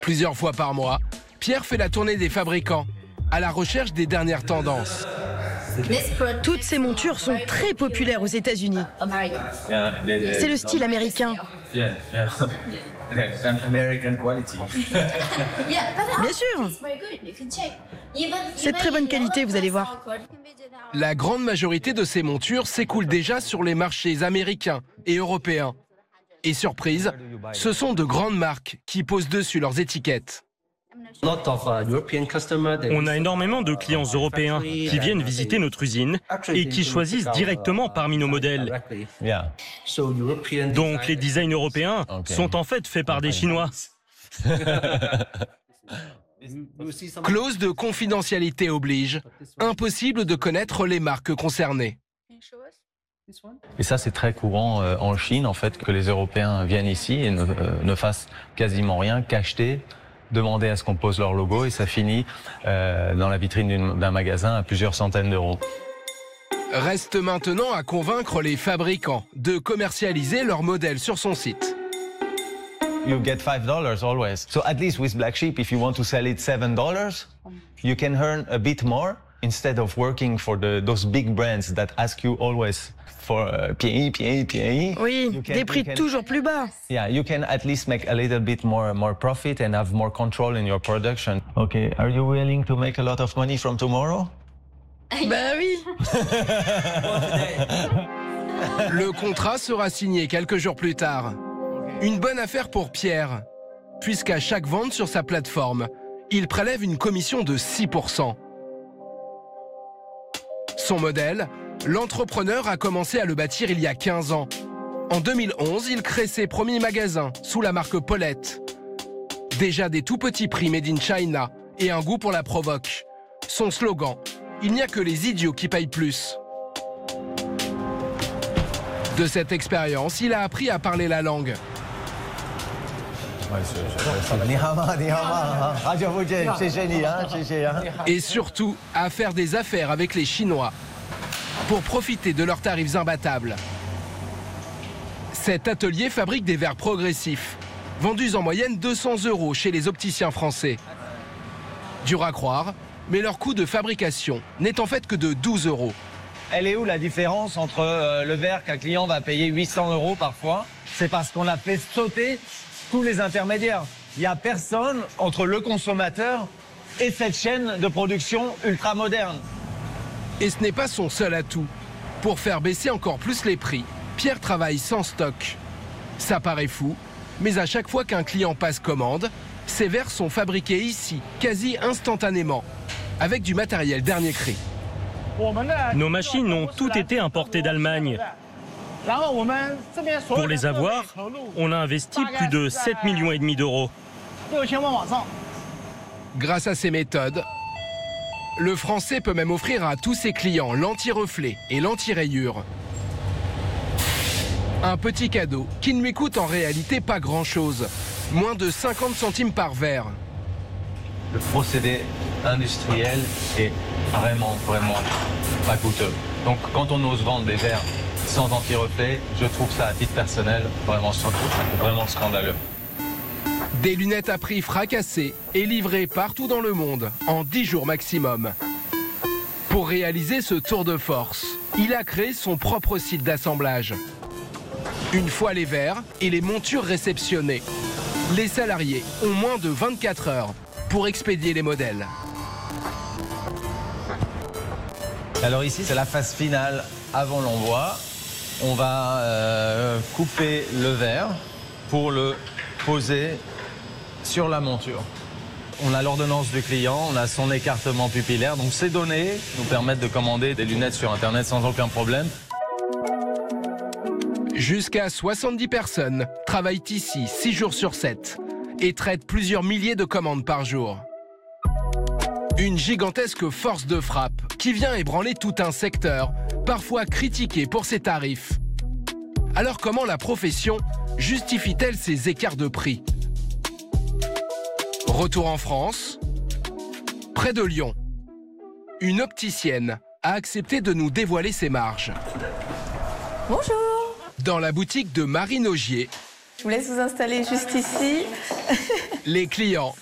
Plusieurs fois par mois, Pierre fait la tournée des fabricants, à la recherche des dernières tendances. Toutes ces montures sont très populaires aux États-Unis. C'est le style américain. Bien sûr. C'est de très bonne qualité, vous allez voir. La grande majorité de ces montures s'écoulent déjà sur les marchés américains et européens. Et surprise, ce sont de grandes marques qui posent dessus leurs étiquettes. On a énormément de clients européens qui viennent visiter notre usine et qui choisissent directement parmi nos modèles. Donc les designs européens sont en fait faits par des Chinois. Clause de confidentialité oblige, impossible de connaître les marques concernées. Et ça, c'est très courant en Chine, en fait, que les Européens viennent ici et ne fassent quasiment rien qu'acheter, demander à ce qu'on pose leur logo et ça finit dans la vitrine d'un magasin à plusieurs centaines d'euros. Reste maintenant à convaincre les fabricants de commercialiser leurs modèles sur son site. You get $5 always. So at least with Black Sheep, if you want to sell it $7, you can earn a bit more instead of working for those big brands that ask you always for PAE. Oui, des prix toujours plus bas. Yeah, you can at least make a little bit more profit and have more control in your production. Okay, are you willing to make a lot of money from tomorrow? Bah oui. Le contrat sera signé quelques jours plus tard. Une bonne affaire pour Pierre, puisqu'à chaque vente sur sa plateforme, il prélève une commission de 6%. Son modèle, l'entrepreneur a commencé à le bâtir il y a 15 ans. En 2011, il crée ses premiers magasins sous la marque Paulette. Déjà des tout petits prix made in China et un goût pour la provoque. Son slogan, il n'y a que les idiots qui payent plus. De cette expérience, il a appris à parler la langue. Et surtout, à faire des affaires avec les Chinois pour profiter de leurs tarifs imbattables. Cet atelier fabrique des verres progressifs, vendus en moyenne 200 € chez les opticiens français. Dur à croire, mais leur coût de fabrication n'est en fait que de 12 €. Elle est où la différence entre le verre qu'un client va payer 800 € parfois? C'est parce qu'on a fait sauter tous les intermédiaires. Il n'y a personne entre le consommateur et cette chaîne de production ultra moderne. Et ce n'est pas son seul atout. Pour faire baisser encore plus les prix, Pierre travaille sans stock. Ça paraît fou, mais à chaque fois qu'un client passe commande, ces verres sont fabriqués ici, quasi instantanément, avec du matériel dernier cri. Nos machines ont toutes été importées d'Allemagne. Pour les avoir, on a investi plus de 7,5 millions d'euros. Grâce à ces méthodes, le Français peut même offrir à tous ses clients l'anti-reflet et l'anti-rayure. Un petit cadeau qui ne lui coûte en réalité pas grand-chose, moins de 50 centimes par verre. Le procédé industriel est vraiment pas coûteux. Donc quand on ose vendre des verres sans anti-reflet, je trouve ça à titre personnel vraiment scandaleux. Des lunettes à prix fracassés et livrées partout dans le monde en 10 jours maximum. Pour réaliser ce tour de force, il a créé son propre site d'assemblage. Une fois les verres et les montures réceptionnées, les salariés ont moins de 24 heures pour expédier les modèles. Alors ici, c'est la phase finale avant l'envoi. On va couper le verre pour le poser sur la monture. On a l'ordonnance du client, on a son écartement pupillaire. Donc ces données nous permettent de commander des lunettes sur Internet sans aucun problème. Jusqu'à 70 personnes travaillent ici 6 jours sur 7 et traitent plusieurs milliers de commandes par jour. Une gigantesque force de frappe qui vient ébranler tout un secteur, parfois critiqué pour ses tarifs. Alors comment la profession justifie-t-elle ces écarts de prix? Retour en France, près de Lyon. Une opticienne a accepté de nous dévoiler ses marges. Bonjour. Dans la boutique de Marie Nogier. Je vous laisse vous installer juste ici. les clients